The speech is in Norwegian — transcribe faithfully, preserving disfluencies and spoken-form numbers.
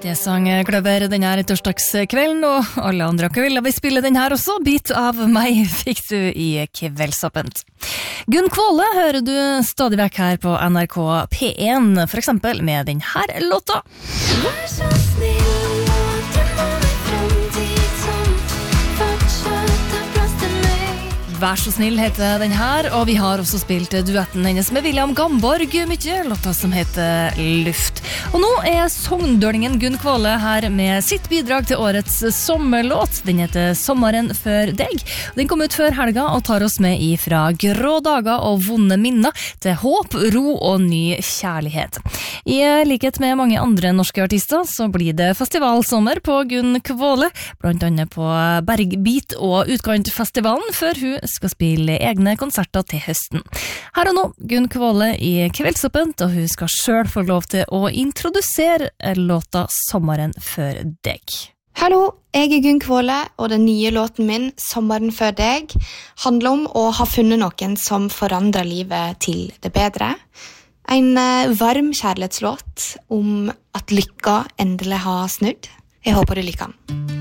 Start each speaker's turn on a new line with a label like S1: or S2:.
S1: Det sang Kløver denne torsdagskvelden, og alle andre kvelder vil spille den her også. Bit av meg fikk du i Kveldsåpent. Gunn Kvåle hører du stadig vekk her på N R K P en, for eksempel med den her låta. Vær så snill, Vær så snill heter den her, og vi har også spilt duetten hennes med William Gamborg mye, låta som heter Luft. Og nå er sogndølingen Gunn Kvåle her med sitt bidrag til årets sommerlåt. Den heter Sommeren før deg. Den kom ut før helga og tar oss med ifra grå dager og vonde minner til håp, ro og ny kjærlighet. I likhet med mange andre norske artister så blir det festivalsommer på Gunn Kvåle, blant annet på Bergbit og Utkantfestivalen, før hun skal spille egne konserter til høsten. Her og nå, Gunn Kvåle i Kveldsåpent, og hun skal selv få lov til å introdusere låta Sommeren før deg.
S2: Hallo, jeg er Gunn Kvåle, og den nye låten min, Sommeren før deg, handler om å ha funnet noen som forandrer livet til det bedre. En varm kjærlighetslåt om at lykka endelig har snudd. Jeg håper du liker den.